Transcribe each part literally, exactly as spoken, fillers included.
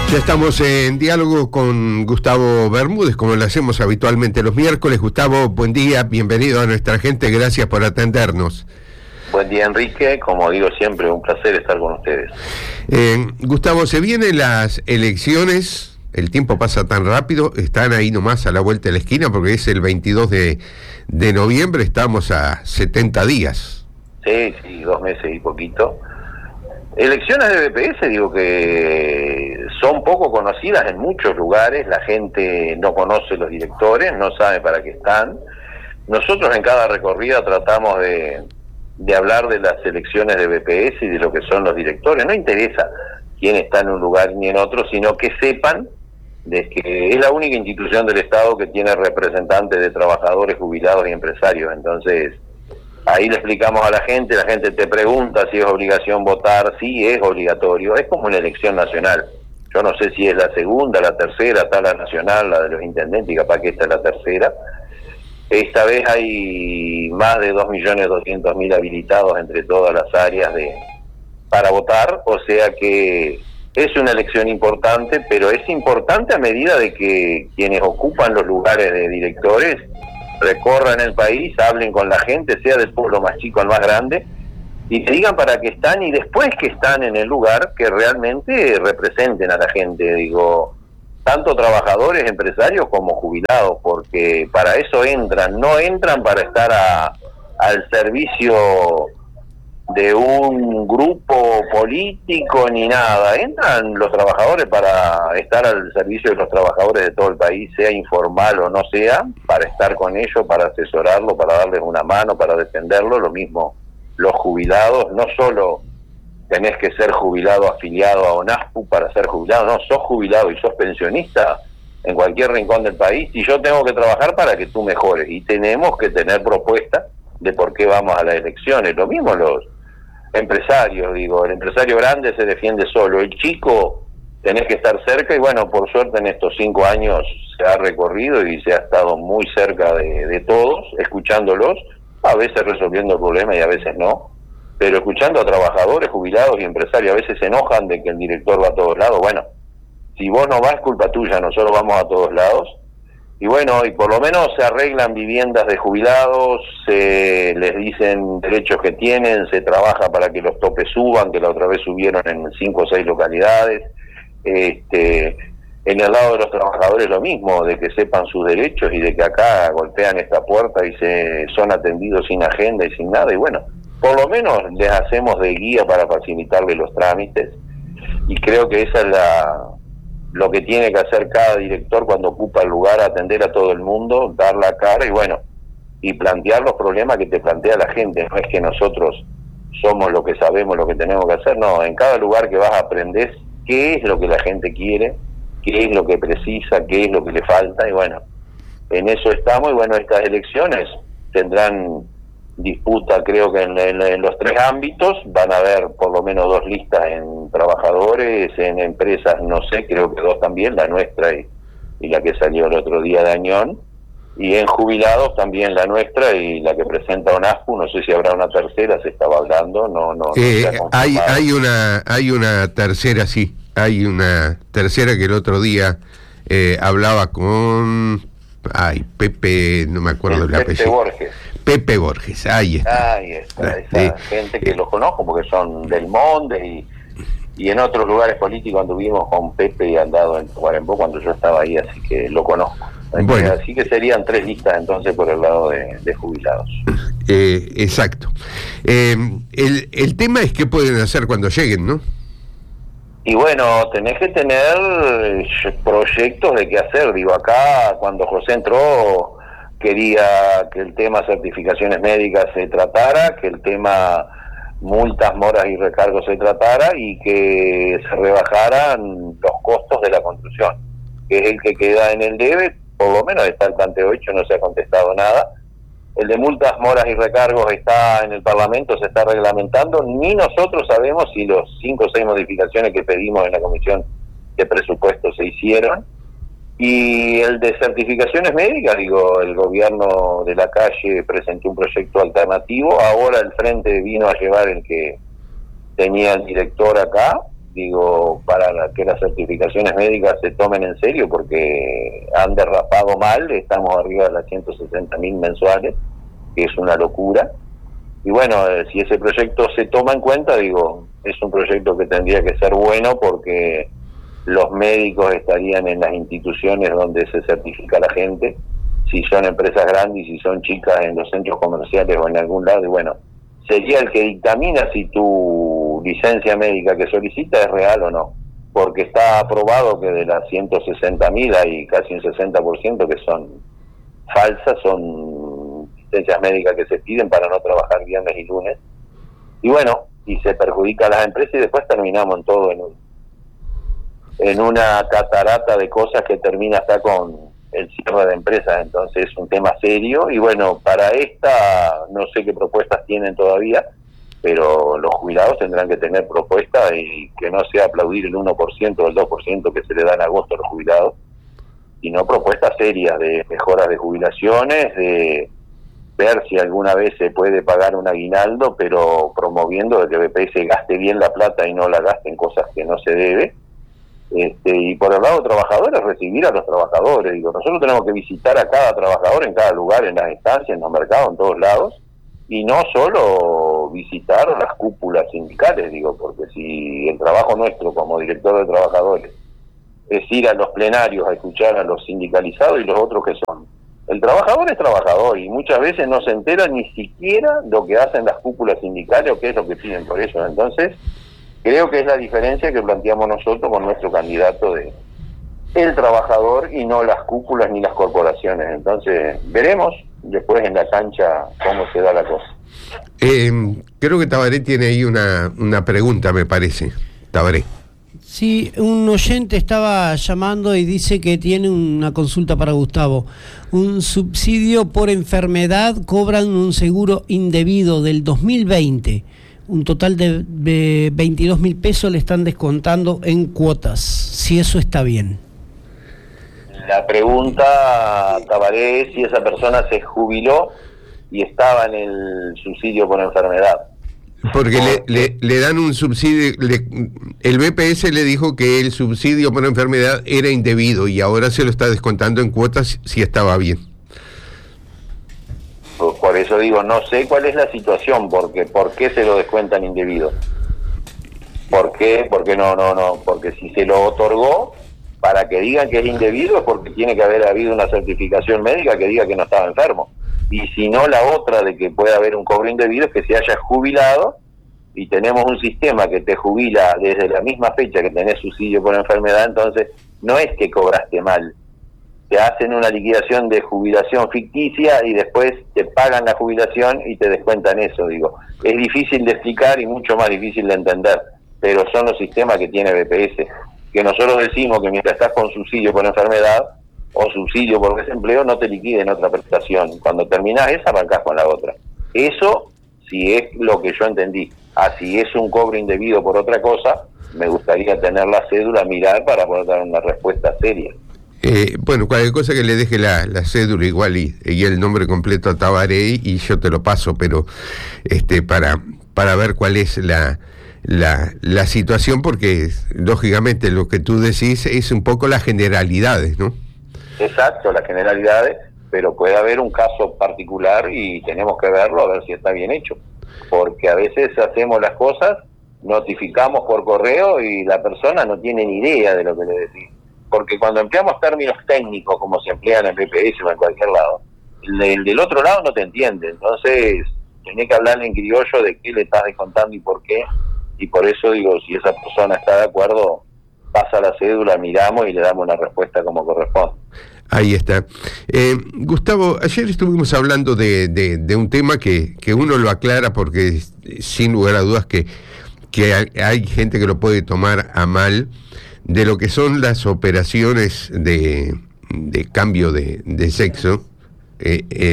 Ya estamos en diálogo con Gustavo Bermúdez, como lo hacemos habitualmente los miércoles. Gustavo, buen día, bienvenido a nuestra gente, gracias por atendernos. Buen día, Enrique, como digo siempre, un placer estar con ustedes. Eh, Gustavo, se vienen las elecciones, el tiempo pasa tan rápido, están ahí nomás a la vuelta de la esquina, porque es el veintidós de noviembre, estamos a setenta días. Sí, sí, dos meses y poquito. Elecciones de B P S, digo que son poco conocidas en muchos lugares, la gente no conoce los directores, no sabe para qué están. Nosotros en cada recorrida tratamos de, de hablar de las elecciones de B P S y de lo que son los directores. No interesa quién está en un lugar ni en otro, sino que sepan de que es la única institución del Estado que tiene representantes de trabajadores, jubilados y empresarios. Entonces, ahí le explicamos a la gente, la gente te pregunta si es obligación votar, sí es obligatorio, es como una elección nacional. Yo no sé si es la segunda, la tercera, está la nacional, la de los intendentes, y capaz que esta es la tercera. Esta vez hay más de dos millones doscientos mil habilitados entre todas las áreas de para votar, o sea que es una elección importante, pero es importante a medida de que quienes ocupan los lugares de directores recorran el país, hablen con la gente, sea del pueblo más chico al más grande, y que digan para qué están, y después que están en el lugar, que realmente representen a la gente, digo, tanto trabajadores, empresarios como jubilados, porque para eso entran, no entran para estar a, al servicio de un grupo político ni nada, entran los trabajadores para estar al servicio de los trabajadores de todo el país, sea informal o no sea, para estar con ellos, para asesorarlo, para darles una mano, para defenderlo. Lo mismo los jubilados, no solo tenés que ser jubilado afiliado a ONASPU para ser jubilado, no, sos jubilado y sos pensionista en cualquier rincón del país, y yo tengo que trabajar para que tú mejores, y tenemos que tener propuestas de por qué vamos a las elecciones. Lo mismo los empresarios, digo, el empresario grande se defiende solo, el chico tenés que estar cerca, y bueno, por suerte en estos cinco años se ha recorrido y se ha estado muy cerca de, de todos, escuchándolos, a veces resolviendo el problema y a veces no, pero escuchando a trabajadores, jubilados y empresarios. A veces se enojan de que el director va a todos lados. Bueno, si vos no vas, es culpa tuya, nosotros vamos a todos lados. Y bueno, y por lo menos se arreglan viviendas de jubilados, se les dicen derechos que tienen, se trabaja para que los topes suban, que la otra vez subieron en cinco o seis localidades. Este, en el lado de los trabajadores lo mismo, de que sepan sus derechos y de que acá golpean esta puerta y se son atendidos sin agenda y sin nada. Y bueno, por lo menos les hacemos de guía para facilitarles los trámites, y creo que esa es la... lo que tiene que hacer cada director cuando ocupa el lugar, atender a todo el mundo, dar la cara y bueno, y plantear los problemas que te plantea la gente. No es que nosotros somos lo que sabemos, lo que tenemos que hacer, no, en cada lugar que vas a aprender qué es lo que la gente quiere, qué es lo que precisa, qué es lo que le falta, y bueno, en eso estamos. Y bueno, estas elecciones tendrán disputa, creo que en, en, en los tres ámbitos, van a haber por lo menos dos listas en trabajadores, en empresas, no sé, creo que dos también, la nuestra y, y la que salió el otro día de Añón, y en jubilados también la nuestra y la que presenta ONASPU, no sé si habrá una tercera, se estaba hablando, no, no, eh, no se ha hay, hay una, hay una tercera, sí, hay una tercera que el otro día eh, hablaba con, ay, Pepe, no me acuerdo el, el apellido. Pepe Borges. Pepe Borges, ahí está. Ahí está, esa sí. Gente que los conozco porque son del Monde y, y en otros lugares políticos anduvimos con Pepe y andado en Guarembó cuando yo estaba ahí, así que lo conozco. Bueno. Así que serían tres listas entonces por el lado de, de jubilados. Eh, exacto. Eh, el, el tema es qué pueden hacer cuando lleguen, ¿no? Y bueno, tenés que tener proyectos de qué hacer. Digo, acá cuando José entró quería que el tema certificaciones médicas se tratara, que el tema multas, moras y recargos se tratara, y que se rebajaran los costos de la construcción, que es el que queda en el debe. Por lo menos está el planteo hecho, no se ha contestado nada. El de multas, moras y recargos está en el Parlamento, se está reglamentando. Ni nosotros sabemos si los cinco o seis modificaciones que pedimos en la Comisión de Presupuestos se hicieron. Y el de certificaciones médicas, digo, el gobierno de la calle presentó un proyecto alternativo. Ahora el Frente vino a llevar el que tenía el director acá, digo, para que las certificaciones médicas se tomen en serio, porque han derrapado mal, estamos arriba de las ciento sesenta mil mensuales, que es una locura. Y bueno, eh, si ese proyecto se toma en cuenta, digo, es un proyecto que tendría que ser bueno, porque los médicos estarían en las instituciones donde se certifica la gente, si son empresas grandes y si son chicas en los centros comerciales o en algún lado, y bueno, sería el que dictamina si tu licencia médica que solicita es real o no, porque está aprobado que de las ciento sesenta mil hay casi un sesenta por ciento que son falsas, son licencias médicas que se piden para no trabajar viernes y lunes, y bueno, y se perjudica a las empresas y después terminamos en todo en, un, en una catarata de cosas que termina hasta con el cierre de empresas. Entonces es un tema serio, y bueno, para esta no sé qué propuestas tienen todavía, pero los jubilados tendrán que tener propuestas, y que no sea aplaudir el uno por ciento o el dos por ciento que se le da en agosto a los jubilados, sino propuestas serias de mejoras de jubilaciones, de ver si alguna vez se puede pagar un aguinaldo, pero promoviendo de que B P S gaste bien la plata y no la gaste en cosas que no se debe. Este, y por el lado de trabajadores, recibir a los trabajadores. Digo, nosotros tenemos que visitar a cada trabajador en cada lugar, en las estancias, en los mercados, en todos lados, y no solo visitar las cúpulas sindicales, digo, porque si el trabajo nuestro como director de trabajadores es ir a los plenarios a escuchar a los sindicalizados, y los otros que son, el trabajador es trabajador, y muchas veces no se entera ni siquiera lo que hacen las cúpulas sindicales o qué es lo que piden por eso. Entonces creo que es la diferencia que planteamos nosotros con nuestro candidato de el trabajador, y no las cúpulas ni las corporaciones. Entonces veremos después en la cancha cómo se da la cosa. Eh, creo que Tabaré tiene ahí una, una pregunta, me parece. Tabaré. Sí, un oyente estaba llamando y dice que tiene una consulta para Gustavo. Un subsidio por enfermedad, cobran un seguro indebido del dos mil veinte. Un total de, de veintidós mil pesos le están descontando en cuotas, si eso está bien. La pregunta, Tabaré, es si esa persona se jubiló y estaba en el subsidio por enfermedad. Porque le, le, le dan un subsidio, le, el B P S le dijo que el subsidio por enfermedad era indebido, y ahora se lo está descontando en cuotas si estaba bien. Por eso digo, no sé cuál es la situación, porque ¿por qué se lo descuentan indebido? ¿Por qué? Porque no, no, no, porque si se lo otorgó, para que digan que es indebido, es porque tiene que haber habido una certificación médica que diga que no estaba enfermo. Y si no, la otra de que puede haber un cobro indebido es que se haya jubilado, y tenemos un sistema que te jubila desde la misma fecha que tenés subsidio por enfermedad. Entonces no es que cobraste mal, te hacen una liquidación de jubilación ficticia y después te pagan la jubilación y te descuentan eso. Digo, es difícil de explicar y mucho más difícil de entender, pero son los sistemas que tiene B P S, que nosotros decimos que mientras estás con subsidio por enfermedad o subsidio por desempleo no te liquiden otra prestación, cuando terminás esa arrancás con la otra. Eso si es lo que yo entendí. Ah, si es un cobro indebido por otra cosa, me gustaría tener la cédula, mirar para poder dar una respuesta seria. Eh, bueno, cualquier cosa que le deje la, la cédula igual y, y el nombre completo a Tabaré, y yo te lo paso, pero este para para ver cuál es la, la, la situación, porque lógicamente lo que tú decís es un poco las generalidades, ¿no? Exacto, las generalidades, pero puede haber un caso particular y tenemos que verlo a ver si está bien hecho, porque a veces hacemos las cosas, notificamos por correo y la persona no tiene ni idea de lo que le decís. Porque cuando empleamos términos técnicos como se emplean en B P S o en cualquier lado, el, el del otro lado no te entiende. Entonces tenés que hablarle en criollo de qué le estás descontando y por qué, y por eso digo, si esa persona está de acuerdo, pasa la cédula, miramos y le damos una respuesta como corresponde. Ahí está. Eh, Gustavo, ayer estuvimos hablando de, de, de un tema que, que uno lo aclara porque sin lugar a dudas que, que hay, hay gente que lo puede tomar a mal, de lo que son las operaciones de, de cambio de, de sexo. Eh, eh,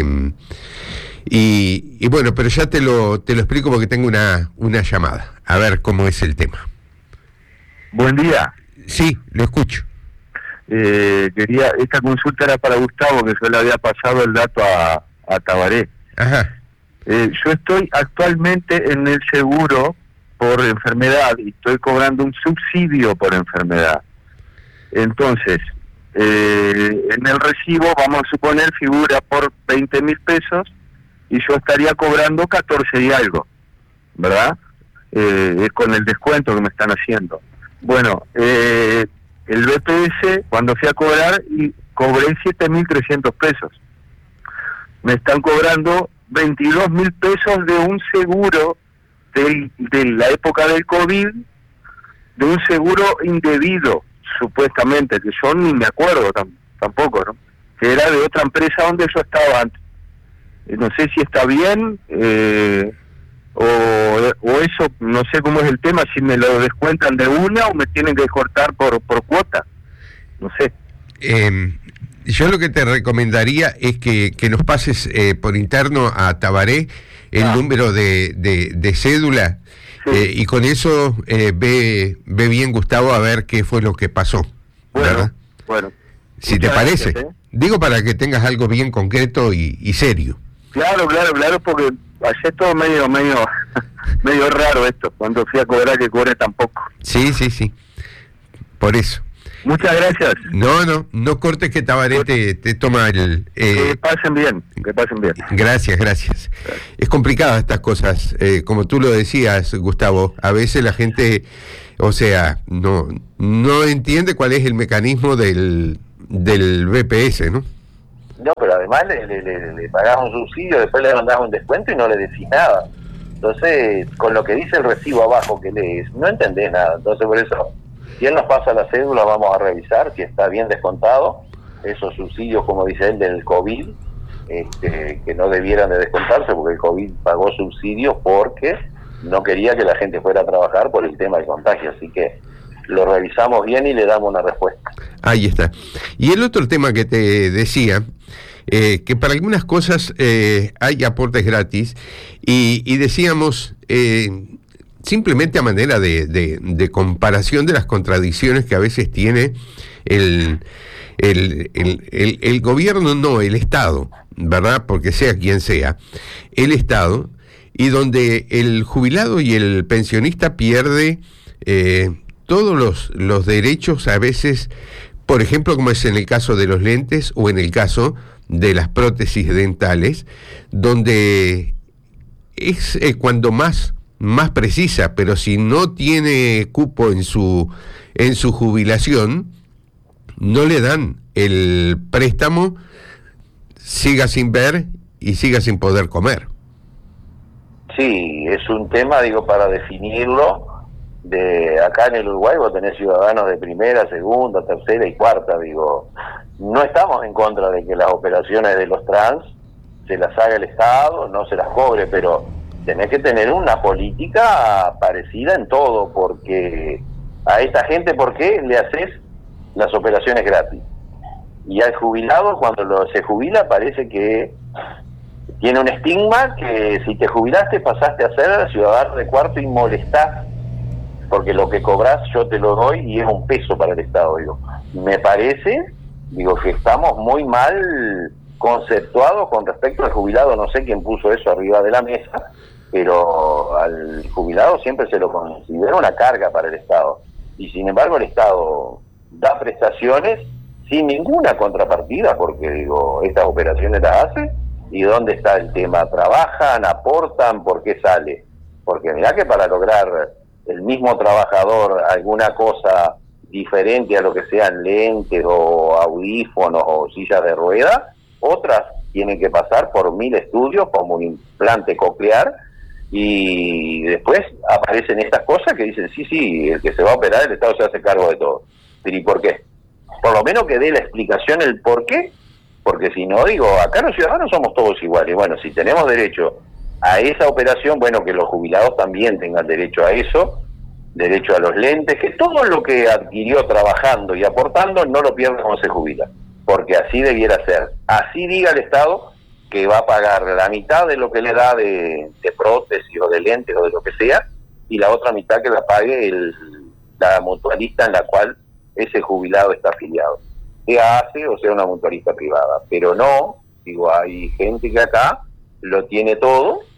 y, y bueno, pero ya te lo te lo explico porque tengo una, una llamada. A ver cómo es el tema. Buen día. Sí, lo escucho. Eh, quería, esta consulta era para Gustavo, que yo le había pasado el dato a, a Tabaré. Ajá. Eh, yo estoy actualmente en el seguro por enfermedad y estoy cobrando un subsidio por enfermedad. Entonces, eh, en el recibo, vamos a suponer, figura por veinte mil pesos y yo estaría cobrando catorce y algo, ¿verdad? Eh, con el descuento que me están haciendo. Bueno, eh, el B P S, cuando fui a cobrar, y cobré siete mil trescientos pesos. Me están cobrando veintidós mil pesos de un seguro del, de la época del COVID, de un seguro indebido, supuestamente, que yo ni me acuerdo tam, tampoco, ¿no? Que era de otra empresa donde yo estaba antes. Eh, no sé si está bien, eh, o, o eso, no sé cómo es el tema, si me lo descuentan de una o me tienen que cortar por, por cuota, no sé. Eh, yo lo que te recomendaría es que, que nos pases eh, por interno a Tabaré el ah. número de, de, de cédula, sí. eh, y con eso eh, ve, ve bien, Gustavo, a ver qué fue lo que pasó, bueno, ¿verdad? Bueno. Si te parece, gracias, ¿eh? Digo para que tengas algo bien concreto y, y serio. Claro, claro, claro, porque ayer todo medio, medio, medio raro esto, cuando fui a cobrar que cobre tampoco. Sí, sí, sí, por eso. Muchas gracias. No, no, no cortes que Tabaré te, te toma el... Eh, que pasen bien, que pasen bien. Gracias, gracias. Es complicado estas cosas, eh, como tú lo decías, Gustavo, a veces la gente, o sea, no, no entiende cuál es el mecanismo del, del B P S, ¿no? No, pero además le, le, le, le pagás un subsidio, después le mandás un descuento y no le decís nada. Entonces, con lo que dice el recibo abajo que lees, no entendés nada. Entonces, por eso, si él nos pasa la cédula, vamos a revisar si está bien descontado esos subsidios, como dice él, del COVID, este, que no debieran de descontarse, porque el COVID pagó subsidios porque no quería que la gente fuera a trabajar por el tema del contagio. Así que lo revisamos bien y le damos una respuesta. Ahí está. Y el otro tema que te decía, eh, que para algunas cosas eh, hay aportes gratis, y, y decíamos, eh, simplemente a manera de, de, de comparación de las contradicciones que a veces tiene el, el, el, el, el gobierno, no, el Estado, ¿verdad? Porque sea quien sea, el Estado, y donde el jubilado y el pensionista pierde eh, todos los, los derechos, a veces, por ejemplo, como es en el caso de los lentes o en el caso de las prótesis dentales, donde es eh, cuando más, más precisa, pero si no tiene cupo en su, en su jubilación, no le dan el préstamo, siga sin ver y siga sin poder comer. Sí, es un tema, digo, para definirlo. De acá en el Uruguay vos tenés ciudadanos de primera, segunda, tercera y cuarta, digo, no estamos en contra de que las operaciones de los trans se las haga el Estado, no se las cobre, pero tenés que tener una política parecida en todo, porque a esta gente, ¿por qué le haces las operaciones gratis? Y al jubilado, cuando lo, se jubila, parece que tiene un estigma que si te jubilaste pasaste a ser ciudadano de cuarto y molestás, porque lo que cobras yo te lo doy y es un peso para el Estado. Digo, me parece, digo, que estamos muy mal conceptuados con respecto al jubilado. No sé quién puso eso arriba de la mesa, pero al jubilado siempre se lo considera una carga para el Estado, y sin embargo el Estado da prestaciones sin ninguna contrapartida, porque digo, estas operaciones las hace. ¿Y dónde está el tema? ¿Trabajan, aportan? ¿Por qué sale? Porque mirá que para lograr el mismo trabajador alguna cosa diferente a lo que sean lentes o audífonos o sillas de rueda, otras tienen que pasar por mil estudios como un implante coclear, y después aparecen estas cosas que dicen, sí, sí, el que se va a operar, el Estado se hace cargo de todo. Pero ¿y por qué? Por lo menos que dé la explicación el por qué, porque si no, digo, acá los ciudadanos somos todos iguales. Bueno, si tenemos derecho a esa operación, bueno, que los jubilados también tengan derecho a eso, derecho a los lentes, que todo lo que adquirió trabajando y aportando no lo pierda cuando se jubila, porque así debiera ser. Así diga el Estado que va a pagar la mitad de lo que le da de, de prótesis o de lentes o de lo que sea, y la otra mitad que la pague el, la mutualista en la cual ese jubilado está afiliado, sea A C E o sea una mutualista privada. Pero no, digo, hay gente que acá lo tiene todo,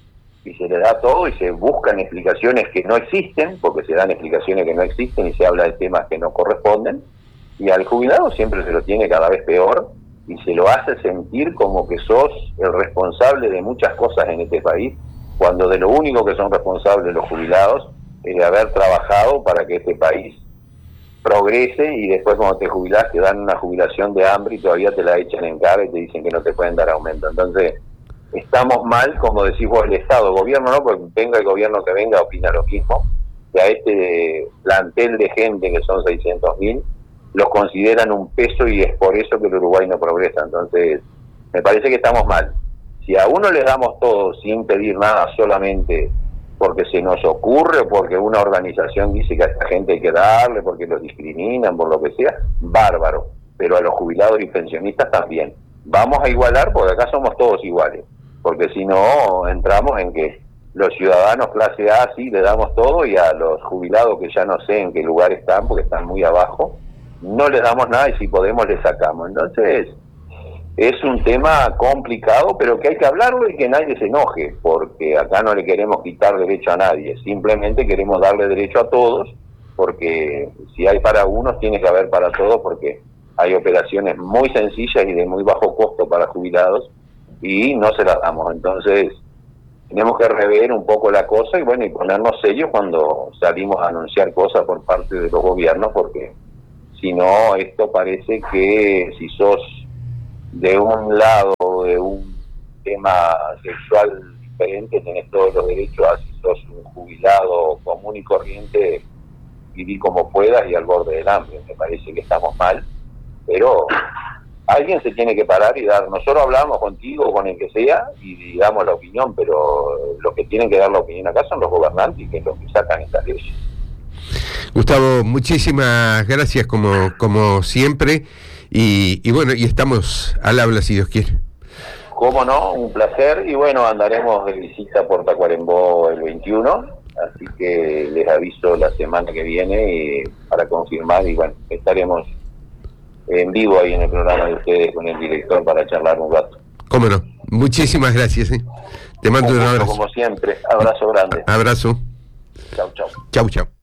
y se les da todo y se buscan explicaciones que no existen, porque se dan explicaciones que no existen y se habla de temas que no corresponden, y al jubilado siempre se lo tiene cada vez peor y se lo hace sentir como que sos el responsable de muchas cosas en este país, cuando de lo único que son responsables los jubilados es de haber trabajado para que este país progrese, y después cuando te jubilás te dan una jubilación de hambre y todavía te la echan en cara y te dicen que no te pueden dar aumento. Entonces estamos mal, como decís vos, el Estado, el gobierno no, porque venga el gobierno que venga opina lo mismo, que a este plantel de gente que son seiscientos mil los consideran un peso y es por eso que el Uruguay no progresa. Entonces me parece que estamos mal. Si a uno le damos todo sin pedir nada, solamente porque se nos ocurre o porque una organización dice que a esta gente hay que darle, porque los discriminan, por lo que sea, bárbaro, pero a los jubilados y pensionistas también. Vamos a igualar, porque acá somos todos iguales, porque si no entramos en que los ciudadanos clase A sí le damos todo y a los jubilados que ya no sé en qué lugar están, porque están muy abajo, no les damos nada y si podemos les sacamos. Entonces es un tema complicado, pero que hay que hablarlo y que nadie se enoje, porque acá no le queremos quitar derecho a nadie, simplemente queremos darle derecho a todos, porque si hay para unos tiene que haber para todos, porque hay operaciones muy sencillas y de muy bajo costo para jubilados y no se las damos. Entonces tenemos que rever un poco la cosa y bueno, y ponernos serios cuando salimos a anunciar cosas por parte de los gobiernos, porque si no, esto parece que si sos de un lado de un tema sexual diferente, tenés todos los derechos, a si sos un jubilado común y corriente, viví como puedas y al borde del hambre. Me parece que estamos mal, pero alguien se tiene que parar y dar. Nosotros hablamos contigo, con el que sea, y damos la opinión, pero los que tienen que dar la opinión acá son los gobernantes, que es los que sacan estas leyes. Gustavo, muchísimas gracias como, como siempre. Y, y bueno, y estamos al habla si Dios quiere. Cómo no, un placer, y bueno, andaremos de visita por Tacuarembó el veintiuno, así que les aviso la semana que viene y para confirmar, y bueno, estaremos en vivo ahí en el programa de ustedes con el director para charlar un rato. Cómo no, muchísimas gracias, ¿eh? Te mando un, un abrazo. Como siempre, abrazo grande. Abrazo. Chau, chau. Chau, chau.